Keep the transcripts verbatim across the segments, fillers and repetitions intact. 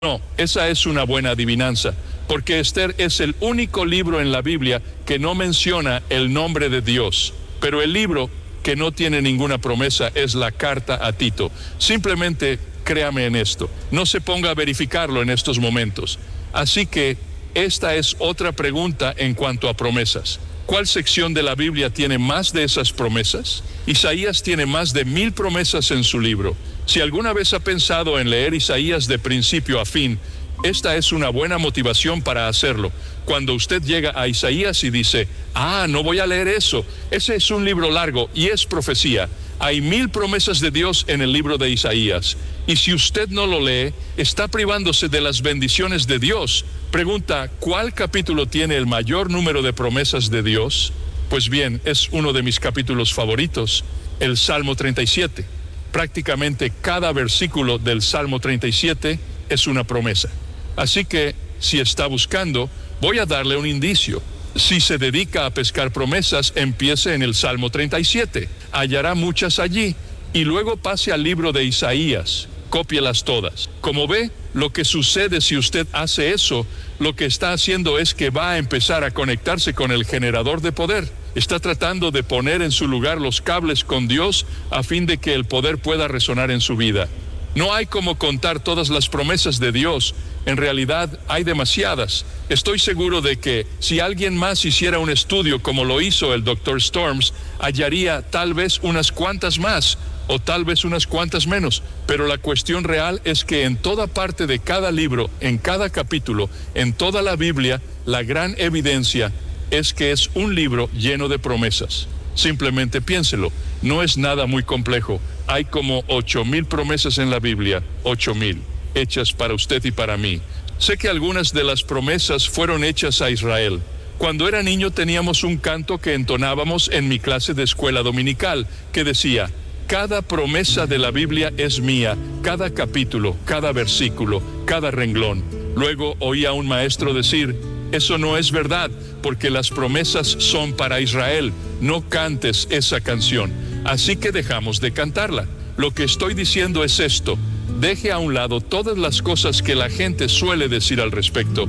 No, esa es una buena adivinanza, porque Esther es el único libro en la Biblia que no menciona el nombre de Dios, pero el libro que no tiene ninguna promesa es la carta a Tito. Simplemente créame en esto, no se ponga a verificarlo en estos momentos. Así que esta es otra pregunta en cuanto a promesas. ¿Cuál sección de la Biblia tiene más de esas promesas? Isaías tiene más de mil promesas en su libro. Si alguna vez ha pensado en leer Isaías de principio a fin, esta es una buena motivación para hacerlo. Cuando usted llega a Isaías y dice, ah, no voy a leer eso, ese es un libro largo y es profecía. Hay mil promesas de Dios en el libro de Isaías. Y si usted no lo lee, está privándose de las bendiciones de Dios. Pregunta, ¿cuál capítulo tiene el mayor número de promesas de Dios? Pues bien, es uno de mis capítulos favoritos, el Salmo treinta y siete. Prácticamente cada versículo del Salmo treinta y siete es una promesa. Así que, si está buscando, voy a darle un indicio. Si se dedica a pescar promesas, empiece en el Salmo treinta y siete. Hallará muchas allí. Y luego pase al libro de Isaías. Cópielas todas. Como ve, lo que sucede si usted hace eso, lo que está haciendo es que va a empezar a conectarse con el generador de poder. Está tratando de poner en su lugar los cables con Dios a fin de que el poder pueda resonar en su vida. No hay como contar todas las promesas de Dios. En realidad hay demasiadas. Estoy seguro de que si alguien más hiciera un estudio como lo hizo el doctor Storms, hallaría tal vez unas cuantas más o tal vez unas cuantas menos. Pero la cuestión real es que en toda parte de cada libro, en cada capítulo, en toda la Biblia, la gran evidencia es que es un libro lleno de promesas. Simplemente piénselo, no es nada muy complejo. Hay como ocho mil promesas en la Biblia, ocho mil, hechas para usted y para mí. Sé que algunas de las promesas fueron hechas a Israel. Cuando era niño teníamos un canto que entonábamos en mi clase de escuela dominical, que decía, cada promesa de la Biblia es mía, cada capítulo, cada versículo, cada renglón. Luego oía a un maestro decir, eso no es verdad, porque las promesas son para Israel. No cantes esa canción. Así que dejamos de cantarla. Lo que estoy diciendo es esto. Deje a un lado todas las cosas que la gente suele decir al respecto.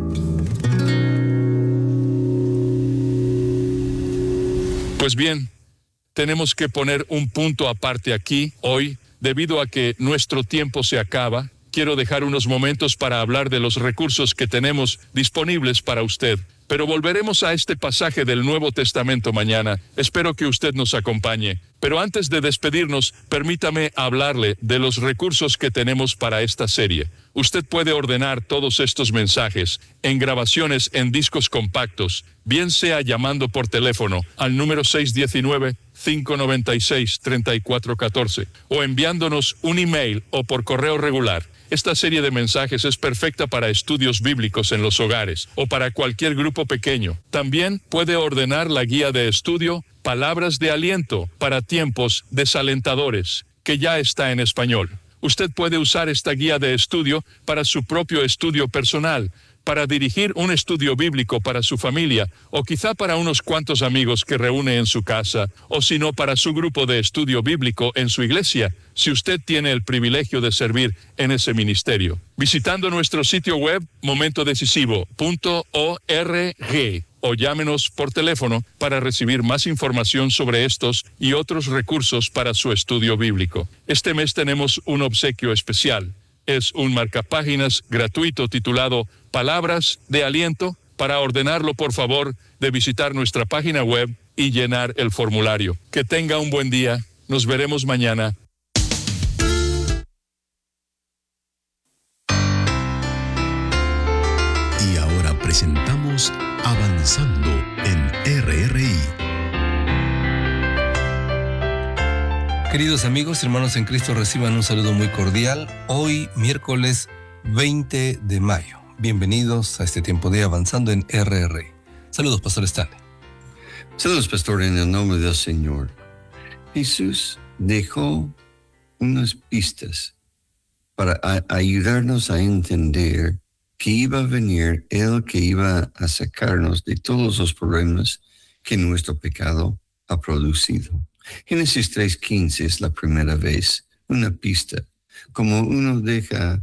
Pues bien, tenemos que poner un punto aparte aquí, hoy, debido a que nuestro tiempo se acaba. Quiero dejar unos momentos para hablar de los recursos que tenemos disponibles para usted. Pero volveremos a este pasaje del Nuevo Testamento mañana. Espero que usted nos acompañe. Pero antes de despedirnos, permítame hablarle de los recursos que tenemos para esta serie. Usted puede ordenar todos estos mensajes en grabaciones en discos compactos, bien sea llamando por teléfono al número seis uno nueve, cinco nueve seis, tres cuatro uno cuatro o enviándonos un email o por correo regular. Esta serie de mensajes es perfecta para estudios bíblicos en los hogares o para cualquier grupo pequeño. También puede ordenar la guía de estudio Palabras de Aliento para tiempos desalentadores, que ya está en español. Usted puede usar esta guía de estudio para su propio estudio personal, para dirigir un estudio bíblico para su familia, o quizá para unos cuantos amigos que reúne en su casa, o si no para su grupo de estudio bíblico en su iglesia, si usted tiene el privilegio de servir en ese ministerio. Visitando nuestro sitio web, momento decisivo punto org, o llámenos por teléfono para recibir más información sobre estos y otros recursos para su estudio bíblico. Este mes tenemos un obsequio especial. Es un marcapáginas gratuito titulado Palabras de Aliento. Para ordenarlo, por favor, de visitar nuestra página web y llenar el formulario. Que tenga un buen día. Nos veremos mañana. Y ahora presentamos Avanzando en R R I. Queridos amigos, hermanos en Cristo, reciban un saludo muy cordial. Hoy, miércoles veinte de mayo. Bienvenidos a este tiempo de Avanzando en R R I. Saludos, Pastor Stanley. Saludos, Pastor, en el nombre del Señor. Jesús dejó unas pistas para a- ayudarnos a entender que iba a venir Él, que iba a sacarnos de todos los problemas que nuestro pecado ha producido. Génesis tres quince es la primera vez, una pista, como uno deja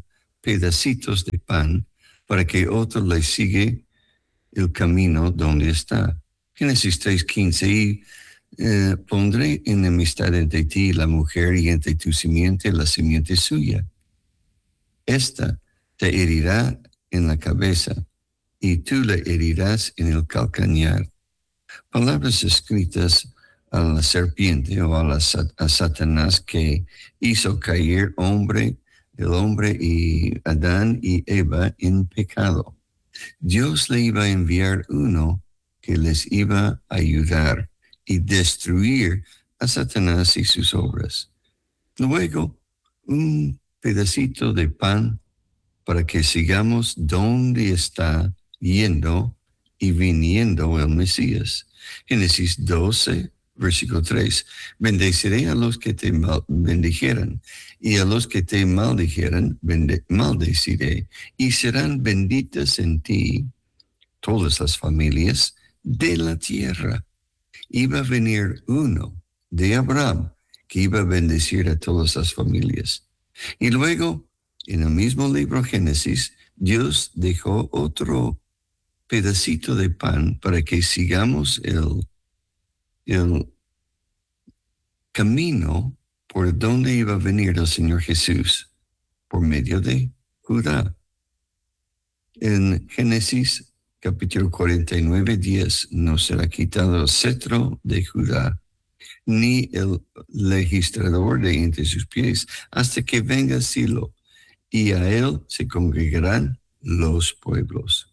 pedacitos de pan para que otro le siga el camino donde está. Génesis tres quince, y eh, pondré enemistad entre ti y la mujer, y entre tu simiente la simiente suya. Esta te herirá en la cabeza, y tú le herirás en el calcañar. Palabras escritas a la serpiente o a, la, a Satanás, que hizo caer hombre, el hombre y Adán y Eva en pecado. Dios le iba a enviar uno que les iba a ayudar y destruir a Satanás y sus obras. Luego, un pedacito de pan para que sigamos donde está yendo y viniendo el Mesías. Génesis doce, versículo tres. Bendeciré a los que te mal bendijeran, y a los que te maldijeran bende maldeciré, y serán benditas en ti todas las familias de la tierra. Iba a venir uno de Abraham que iba a bendecir a todas las familias. Y luego, en el mismo libro Génesis, Dios dejó otro pedacito de pan para que sigamos el, el camino por donde iba a venir el Señor Jesús, por medio de Judá. En Génesis capítulo cuarenta y nueve, diez, no será quitado el cetro de Judá, ni el legislador de entre sus pies, hasta que venga Silo, y a él se congregarán los pueblos.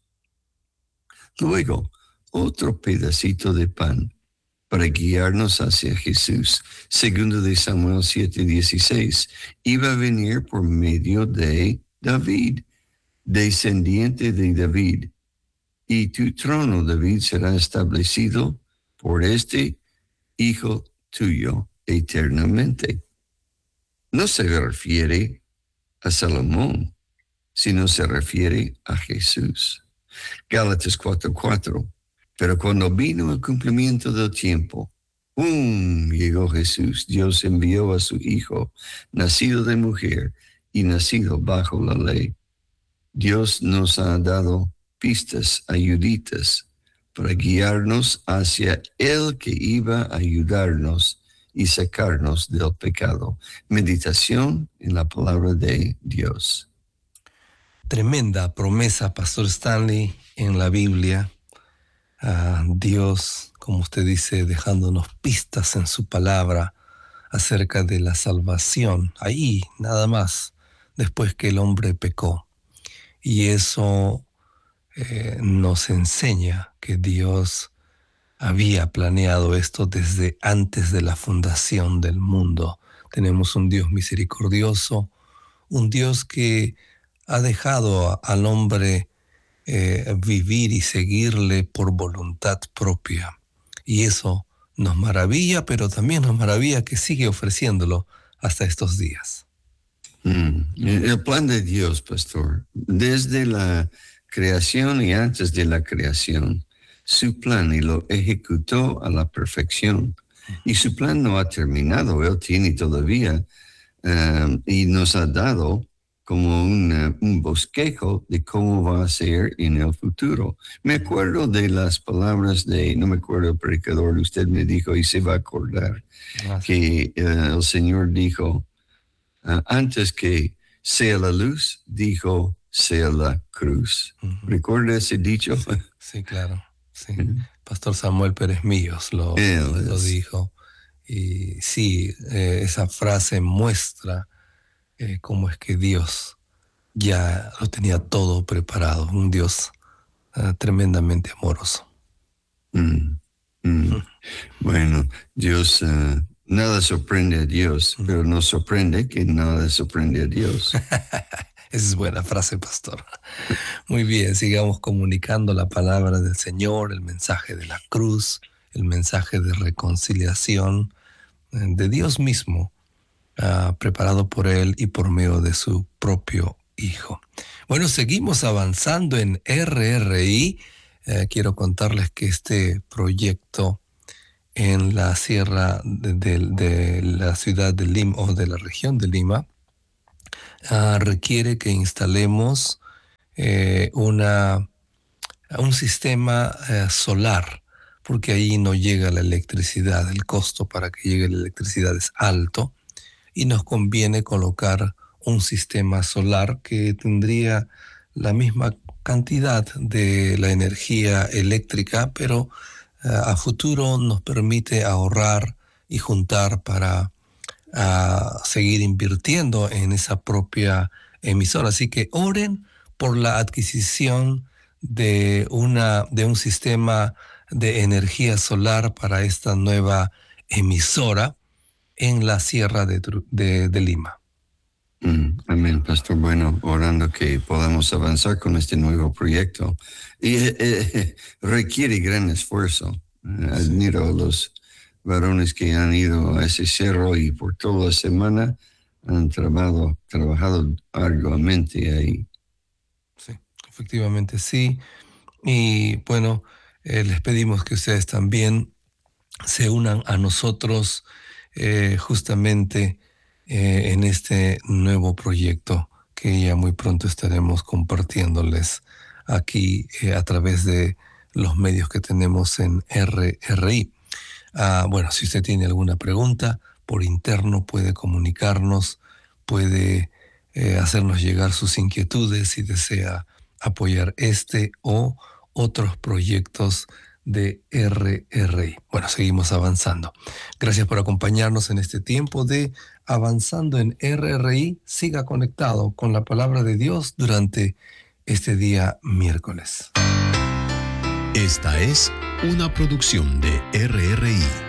Luego, otro pedacito de pan para guiarnos hacia Jesús. Segundo de Samuel siete dieciséis, iba a venir por medio de David, descendiente de David, y tu trono, David, será establecido por este hijo tuyo eternamente. No se refiere a Salomón, sino se refiere a Jesús. Gálatas cuatro cuatro. Pero cuando vino el cumplimiento del tiempo, ¡pum!, llegó Jesús. Dios envió a su Hijo, nacido de mujer y nacido bajo la ley. Dios nos ha dado pistas, ayuditas, para guiarnos hacia el que iba a ayudarnos y sacarnos del pecado. Meditación en la palabra de Dios. Tremenda promesa, Pastor Stanley, en la Biblia. Uh, Dios, como usted dice, dejándonos pistas en su palabra acerca de la salvación. Ahí, nada más, después que el hombre pecó. Y eso eh, nos enseña que Dios había planeado esto desde antes de la fundación del mundo. Tenemos un Dios misericordioso, un Dios que ha dejado a, al hombre eh, vivir y seguirle por voluntad propia. Y eso nos maravilla, pero también nos maravilla que sigue ofreciéndolo hasta estos días. Mm, el plan de Dios, pastor, desde la creación y antes de la creación, su plan, y lo ejecutó a la perfección. Y su plan no ha terminado, él tiene todavía, um, y nos ha dado como una, un bosquejo de cómo va a ser en el futuro. Me acuerdo de las palabras de, no me acuerdo el predicador, usted me dijo y se va a acordar, Gracias. que uh, el Señor dijo, uh, antes que sea la luz, dijo, sea la cruz. Uh-huh. ¿Recuerda ese dicho? Sí, sí, claro. Sí. Uh-huh. Pastor Samuel Pérez Millos lo, lo dijo. Y sí, eh, esa frase muestra Eh, cómo es que Dios ya lo tenía todo preparado, un Dios uh, tremendamente amoroso. Mm, mm. Mm. Bueno, Dios, uh, nada sorprende a Dios, mm. pero nos sorprende que nada sorprende a Dios. Esa es buena frase, pastor. Muy bien, sigamos comunicando la palabra del Señor, el mensaje de la cruz, el mensaje de reconciliación eh, de Dios mismo, Uh, preparado por Él y por medio de su propio Hijo. Bueno, seguimos avanzando en R R I. Uh, quiero contarles que este proyecto en la sierra de, de, de la ciudad de Lima, o de la región de Lima, uh, requiere que instalemos eh, una, un sistema eh, solar, porque ahí no llega la electricidad. El costo para que llegue la electricidad es alto y nos conviene colocar un sistema solar que tendría la misma cantidad de la energía eléctrica, pero uh, a futuro nos permite ahorrar y juntar para uh, seguir invirtiendo en esa propia emisora. Así que oren por la adquisición de, una, de un sistema de energía solar para esta nueva emisora en la Sierra de, de, de Lima. Mm, amén, Pastor. Bueno, orando que podamos avanzar con este nuevo proyecto. Y eh, eh, requiere gran esfuerzo. Eh, admiro a los varones que han ido a ese cerro y por toda la semana han trabajado, trabajado arduamente ahí. Sí, efectivamente sí. Y bueno, eh, les pedimos que ustedes también se unan a nosotros eh, justamente Eh, en este nuevo proyecto que ya muy pronto estaremos compartiéndoles aquí eh, a través de los medios que tenemos en R R I. Ah, bueno, si usted tiene alguna pregunta por interno puede comunicarnos, puede eh, hacernos llegar sus inquietudes si desea apoyar este o otros proyectos de R R I. Bueno, seguimos avanzando. Gracias por acompañarnos en este tiempo de Avanzando en R R I. Siga conectado con la palabra de Dios durante este día miércoles. Esta es una producción de R R I.